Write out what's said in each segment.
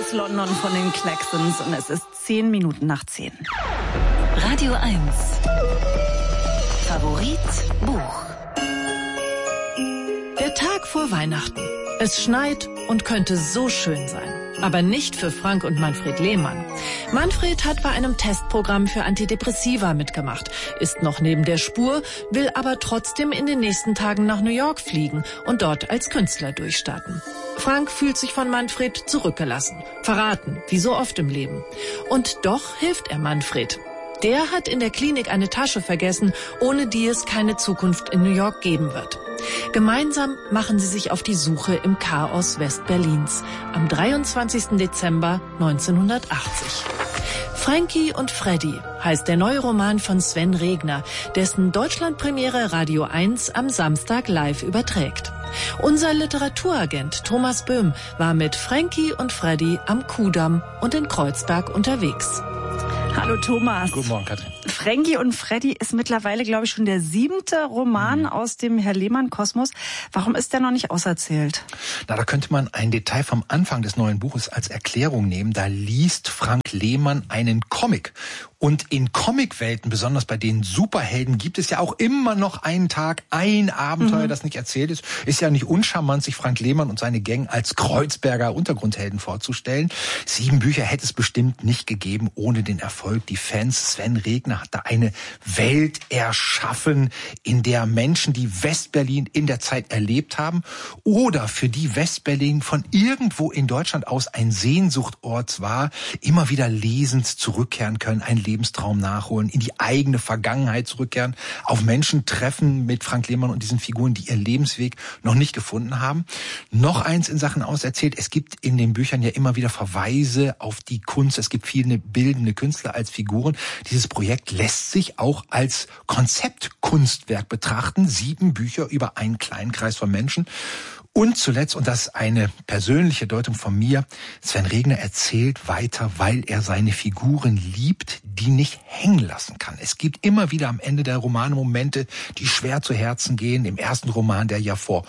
aus London von den Klaxons und es ist 10 Minuten nach 10. Radio 1. Favorit Buch. Der Tag vor Weihnachten. Es schneit und könnte so schön sein. Aber nicht für Frank und Manfred Lehmann. Manfred hat bei einem Testprogramm für Antidepressiva mitgemacht, ist noch neben der Spur, will aber trotzdem in den nächsten Tagen nach New York fliegen und dort als Künstler durchstarten. Frank fühlt sich von Manfred zurückgelassen, verraten, wie so oft im Leben. Und doch hilft er Manfred. Der hat in der Klinik eine Tasche vergessen, ohne die es keine Zukunft in New York geben wird. Gemeinsam machen sie sich auf die Suche im Chaos Westberlins am 23. Dezember 1980. Frankie und Freddy heißt der neue Roman von Sven Regner, dessen Deutschlandpremiere Radio 1 am Samstag live überträgt. Unser Literaturagent Thomas Böhm war mit Frankie und Freddy am Kudamm und in Kreuzberg unterwegs. Hallo Thomas. Guten Morgen, Katrin. Frankie und Freddy ist mittlerweile, glaube ich, schon der 7. Roman aus dem Herr Lehmann-Kosmos. Warum ist der noch nicht auserzählt? Na, da könnte man ein Detail vom Anfang des neuen Buches als Erklärung nehmen. Da liest Frank Lehmann einen Comic. Und in Comicwelten, besonders bei den Superhelden, gibt es ja auch immer noch einen Tag, ein Abenteuer, das nicht erzählt ist. Ist ja nicht uncharmant, sich Frank Lehmann und seine Gang als Kreuzberger Untergrundhelden vorzustellen. 7 Bücher hätte es bestimmt nicht gegeben ohne den Erfolg. Die Fans, Sven Regner hat da eine Welt erschaffen, in der Menschen, die Westberlin in der Zeit erlebt haben oder für die Westberlin von irgendwo in Deutschland aus ein Sehnsuchtort war, immer wieder lesend zurückkehren können, ein Lebenstraum nachholen, in die eigene Vergangenheit zurückkehren, auf Menschen treffen mit Frank Lehmann und diesen Figuren, die ihren Lebensweg noch nicht gefunden haben. Noch eins in Sachen auserzählt, es gibt in den Büchern ja immer wieder Verweise auf die Kunst, es gibt viele bildende Künstler als Figuren. Dieses Projekt lässt sich auch als Konzeptkunstwerk betrachten, 7 Bücher über einen kleinen Kreis von Menschen. Und zuletzt, und das ist eine persönliche Deutung von mir, Sven Regner erzählt weiter, weil er seine Figuren liebt, die nicht hängen lassen kann. Es gibt immer wieder am Ende der Romane Momente, die schwer zu Herzen gehen. Im ersten Roman, der ja vor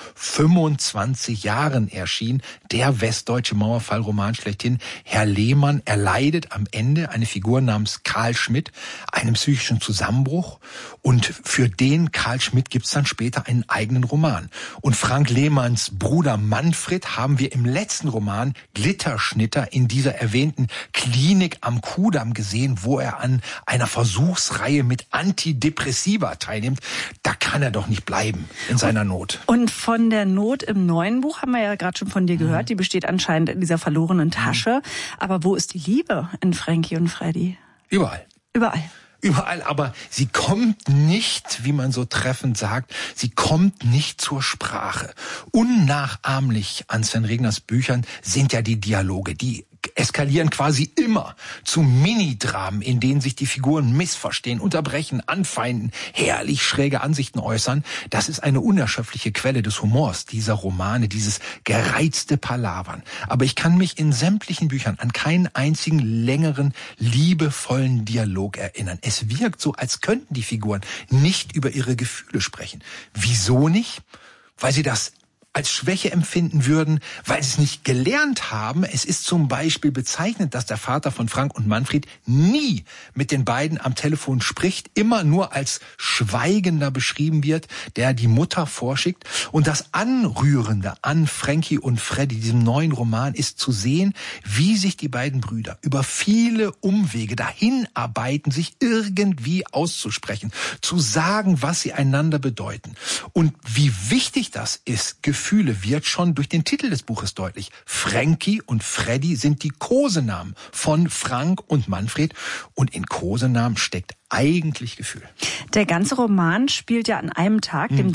25 Jahren erschien, der westdeutsche Mauerfallroman schlechthin, Herr Lehmann erleidet am Ende eine Figur namens Karl Schmidt, einen psychischen Zusammenbruch. Und für den Karl Schmidt gibt's dann später einen eigenen Roman. Und Frank Lehmanns Bruder Manfred haben wir im letzten Roman Glitterschnitter in dieser erwähnten Klinik am Kudamm gesehen, wo er an einer Versuchsreihe mit Antidepressiva teilnimmt. Da kann er doch nicht bleiben in seiner Not. Und von der Not im neuen Buch haben wir ja gerade schon von dir gehört. Die besteht anscheinend in dieser verlorenen Tasche. Aber wo ist die Liebe in Frankie und Freddy? Überall. Überall. Überall, aber sie kommt nicht, wie man so treffend sagt, sie kommt nicht zur Sprache. Unnachahmlich an Sven Regners Büchern sind ja die Dialoge, die eskalieren quasi immer zu Minidramen, in denen sich die Figuren missverstehen, unterbrechen, anfeinden, herrlich schräge Ansichten äußern. Das ist eine unerschöpfliche Quelle des Humors dieser Romane, dieses gereizte Palavern. Aber ich kann mich in sämtlichen Büchern an keinen einzigen längeren, liebevollen Dialog erinnern. Es wirkt so, als könnten die Figuren nicht über ihre Gefühle sprechen. Wieso nicht? Weil sie das als Schwäche empfinden würden, weil sie es nicht gelernt haben. Es ist zum Beispiel bezeichnend, dass der Vater von Frank und Manfred nie mit den beiden am Telefon spricht, immer nur als Schweigender beschrieben wird, der die Mutter vorschickt. Und das Anrührende an Frankie und Freddy, diesem neuen Roman, ist zu sehen, wie sich die beiden Brüder über viele Umwege dahin arbeiten, sich irgendwie auszusprechen, zu sagen, was sie einander bedeuten. Und wie wichtig das ist, Gefühle, wird schon durch den Titel des Buches deutlich. Frankie und Freddy sind die Kosenamen von Frank und Manfred und in Kosenamen steckt eigentlich Gefühl. Der ganze Roman spielt ja an einem Tag, dem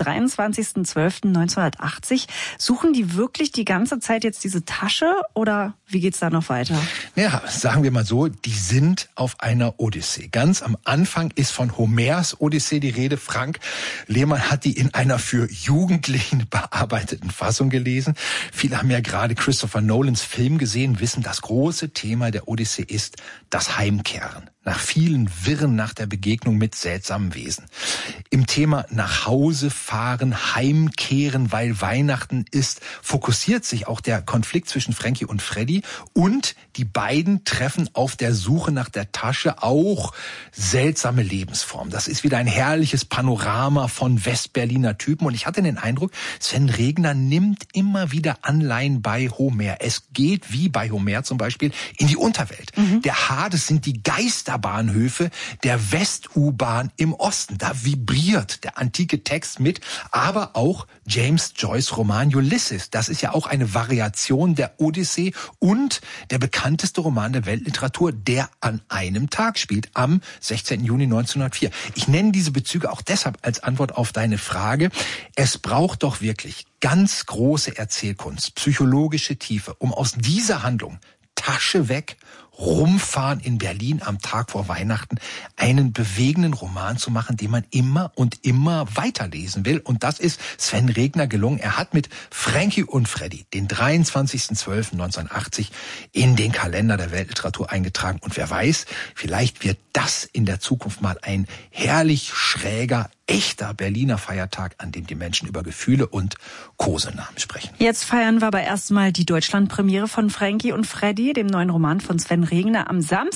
23.12.1980. Suchen die wirklich die ganze Zeit jetzt diese Tasche oder wie geht's da noch weiter? Ja, sagen wir mal so, die sind auf einer Odyssee. Ganz am Anfang ist von Homers Odyssee die Rede. Frank Lehmann hat die in einer für Jugendlichen bearbeiteten Fassung gelesen. Viele haben ja gerade Christopher Nolans Film gesehen, wissen, das große Thema der Odyssee ist das Heimkehren nach vielen Wirren nach der Begegnung mit seltsamen Wesen. Im Thema nach Hause fahren, heimkehren, weil Weihnachten ist, fokussiert sich auch der Konflikt zwischen Frankie und Freddy und die beiden treffen auf der Suche nach der Tasche auch seltsame Lebensformen. Das ist wieder ein herrliches Panorama von Westberliner Typen und ich hatte den Eindruck, Sven Regner nimmt immer wieder Anleihen bei Homer. Es geht wie bei Homer zum Beispiel in die Unterwelt. Der Hades sind die Geisterbahnhöfe der West-U-Bahn im Osten. Da vibriert der antike Text mit, aber auch James Joyce' Roman Ulysses. Das ist ja auch eine Variation der Odyssee und der bekannteste Roman der Weltliteratur, der an einem Tag spielt, am 16. Juni 1904. Ich nenne diese Bezüge auch deshalb als Antwort auf deine Frage. Es braucht doch wirklich ganz große Erzählkunst, psychologische Tiefe, um aus dieser Handlung Tasche weg, rumfahren in Berlin am Tag vor Weihnachten, einen bewegenden Roman zu machen, den man immer und immer weiterlesen will. Und das ist Sven Regner gelungen. Er hat mit Frankie und Freddy den 23.12.1980 in den Kalender der Weltliteratur eingetragen. Und wer weiß, vielleicht wird das in der Zukunft mal ein herrlich schräger, echter Berliner Feiertag, an dem die Menschen über Gefühle und Kosenamen sprechen. Jetzt feiern wir aber erstmal die Deutschlandpremiere von Frankie und Freddy, dem neuen Roman von Sven Regner, am Samstag.